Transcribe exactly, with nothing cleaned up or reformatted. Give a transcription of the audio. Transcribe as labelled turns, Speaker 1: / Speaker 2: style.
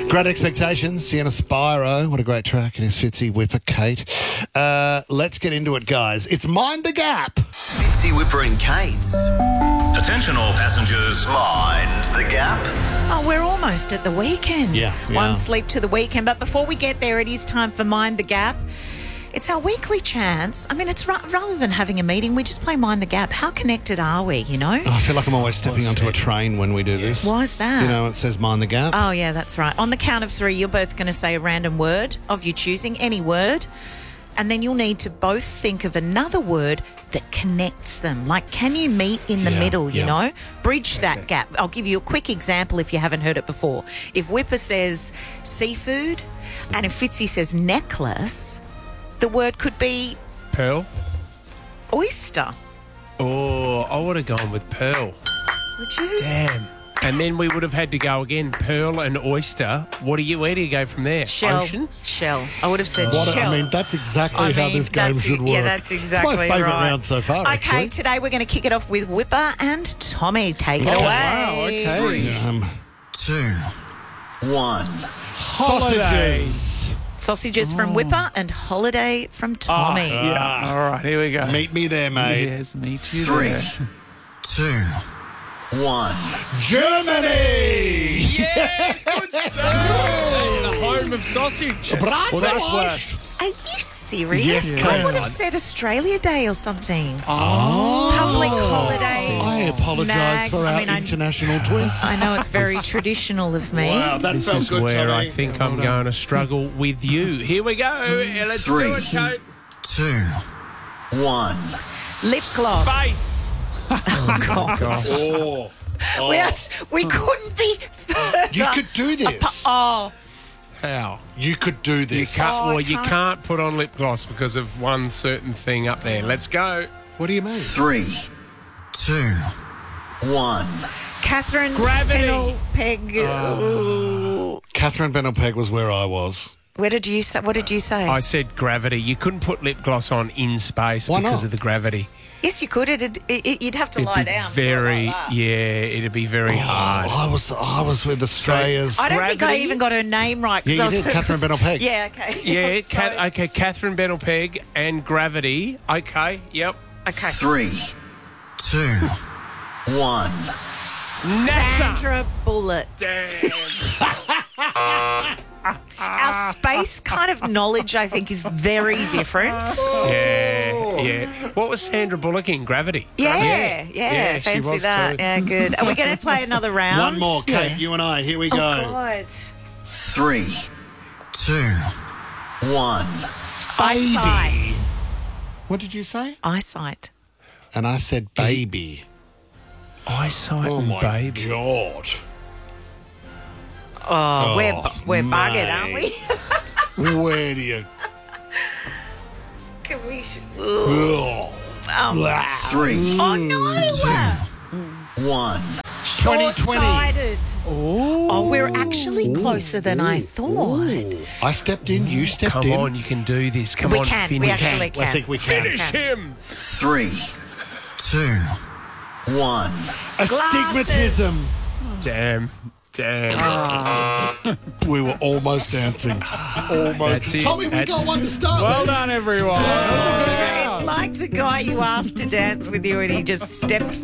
Speaker 1: Great Expectations, Sienna Spiro. What a great track. It is Fitzy, Whipper, Kate. Uh, let's get into it, guys. It's Mind the Gap.
Speaker 2: Fitzy, Whipper and Kate's
Speaker 3: Attention all passengers.
Speaker 2: Mind the Gap.
Speaker 4: Oh, we're almost at the weekend.
Speaker 1: Yeah, we
Speaker 4: One
Speaker 1: are.
Speaker 4: sleep to the weekend. But before we get there, it is time for Mind the Gap. It's our weekly chance. I mean, it's ra- rather than having a meeting, we just play Mind the Gap. How connected are we, you know?
Speaker 1: I feel like I'm always stepping onto a train when we do this.
Speaker 4: Why is that?
Speaker 1: You know, it says Mind the Gap.
Speaker 4: Oh, yeah, that's right. On the count of three, you're both going to say a random word of you choosing, any word. And then you'll need to both think of another word that connects them. Like, can you meet in the
Speaker 1: Yeah,
Speaker 4: middle, you
Speaker 1: yeah.
Speaker 4: know? Bridge that gap. I'll give you a quick example if you haven't heard it before. If Whipper says seafood and if Fitzy says necklace, the word could be
Speaker 5: Pearl?
Speaker 4: oyster.
Speaker 5: Oh, I would have gone with pearl.
Speaker 4: Would you?
Speaker 5: Damn. And then we would have had to go again, pearl and oyster. What do you? Where do you go from there?
Speaker 4: Shell.
Speaker 5: Ocean?
Speaker 4: Shell. I would have said
Speaker 1: What a-
Speaker 4: shell.
Speaker 1: I mean, that's exactly
Speaker 4: I
Speaker 1: how
Speaker 4: mean,
Speaker 1: this game
Speaker 4: that's-
Speaker 1: should work.
Speaker 4: Yeah, that's exactly
Speaker 1: It's my favourite
Speaker 4: right.
Speaker 1: round so far,
Speaker 4: Okay,
Speaker 1: actually.
Speaker 4: today we're going to kick it off with Whipper and Tommy. Take it
Speaker 1: Okay.
Speaker 4: away.
Speaker 5: Wow, okay.
Speaker 2: Three,
Speaker 1: Um,
Speaker 2: two, one.
Speaker 1: sausages.
Speaker 4: Sausages from Whipper and holiday from Tommy.
Speaker 5: Oh, yeah. All right, here we go.
Speaker 1: Meet me there, mate.
Speaker 6: Yes, me too.
Speaker 2: Three,
Speaker 6: there.
Speaker 2: two, one.
Speaker 1: Germany!
Speaker 5: Yeah, good stuff. The home of sausage. Well, that's worst.
Speaker 4: Are you serious?
Speaker 1: Yes,
Speaker 4: I
Speaker 1: Kate.
Speaker 4: would have said Australia Day or something.
Speaker 1: Oh.
Speaker 4: Public holiday.
Speaker 1: I apologise
Speaker 4: Snags.
Speaker 1: for
Speaker 4: I
Speaker 1: our
Speaker 4: mean, I-
Speaker 1: international twist.
Speaker 4: I know it's very traditional of me.
Speaker 1: Wow, that
Speaker 5: This
Speaker 1: felt
Speaker 5: is
Speaker 1: good,
Speaker 5: where
Speaker 1: Tommy.
Speaker 5: I think I'm going to struggle with you. Here we go. Yeah, let's
Speaker 2: Three.
Speaker 5: do it, Kate.
Speaker 2: Two, one.
Speaker 4: Lip gloss.
Speaker 5: Space.
Speaker 4: Oh, God.
Speaker 1: Oh. Oh.
Speaker 4: We, are, we couldn't be further.
Speaker 1: You could do this.
Speaker 4: Oh,
Speaker 5: How?
Speaker 1: You could do
Speaker 5: You
Speaker 1: this.
Speaker 5: can't,
Speaker 4: Oh, I
Speaker 5: well, you
Speaker 4: can't.
Speaker 5: can't put on lip gloss because of one certain thing up there. Let's go.
Speaker 1: What do you mean?
Speaker 2: Three, two, one.
Speaker 4: Catherine
Speaker 5: Gravity.
Speaker 4: Peg. Ooh.
Speaker 1: Catherine Benelpeg was where I was.
Speaker 4: Where did you say? What did you say?
Speaker 5: I said gravity. You couldn't put lip gloss on in space
Speaker 1: Why
Speaker 5: because
Speaker 1: not?
Speaker 5: of the gravity.
Speaker 4: yes, you could. It'd, it, it, you'd have to
Speaker 5: It'd
Speaker 4: lie
Speaker 5: be
Speaker 4: down.
Speaker 5: very,
Speaker 4: like that.
Speaker 5: yeah, it'd be very hard.
Speaker 1: Oh, I was I was with Australia's.
Speaker 4: I don't think I
Speaker 5: Gravity?
Speaker 4: even got her name right. 'cause
Speaker 1: Yeah, you
Speaker 4: I was
Speaker 1: did, Catherine Benelpeg.
Speaker 4: Yeah, okay.
Speaker 5: Yeah,
Speaker 4: Sorry.
Speaker 5: Cat, okay, Catherine Benelpeg and gravity. Okay, yep.
Speaker 4: Okay.
Speaker 2: Three, two, one.
Speaker 5: NASA.
Speaker 4: Sandra Bullock.
Speaker 5: Damn.
Speaker 4: Our space kind of knowledge, I think, is very different.
Speaker 5: Yeah, yeah. What was Sandra Bullock in Gravity?
Speaker 4: Yeah,
Speaker 5: Yeah,
Speaker 4: yeah,
Speaker 5: yeah, she
Speaker 4: fancy
Speaker 5: was
Speaker 4: that.
Speaker 5: too.
Speaker 4: Yeah, good. Are we going to play another round?
Speaker 1: One more, Kate. You and I. Here we
Speaker 4: Oh,
Speaker 1: go.
Speaker 4: God.
Speaker 2: Three, two, one.
Speaker 4: Eyesight.
Speaker 1: What did you say?
Speaker 4: Eyesight.
Speaker 1: And I said baby.
Speaker 5: Eyesight
Speaker 1: Oh
Speaker 5: and
Speaker 1: my
Speaker 5: baby.
Speaker 1: god.
Speaker 4: Oh, we're,
Speaker 1: Oh,
Speaker 4: we're buggered,
Speaker 1: mate.
Speaker 4: aren't we?
Speaker 1: Where do you?
Speaker 4: Can we...
Speaker 1: Ugh.
Speaker 4: Um,
Speaker 2: Three,
Speaker 4: oh, no.
Speaker 2: one.
Speaker 1: twenty twenty.
Speaker 4: Short-sighted. Oh, we're actually closer than I thought.
Speaker 1: I stepped in. You stepped
Speaker 5: Come
Speaker 1: in.
Speaker 5: on, you can do this. Come
Speaker 4: We
Speaker 5: on,
Speaker 4: can.
Speaker 5: finish.
Speaker 4: We actually can.
Speaker 1: I think we can.
Speaker 5: Finish him.
Speaker 2: Three, two, one.
Speaker 1: Astigmatism.
Speaker 5: Damn. Damn.
Speaker 1: We were almost dancing. Almost.
Speaker 5: That's it.
Speaker 1: Tommy, we
Speaker 5: That's-
Speaker 1: got one to start
Speaker 5: Well
Speaker 1: with.
Speaker 5: done, everyone.
Speaker 4: It's like the guy you asked to dance with you and he just steps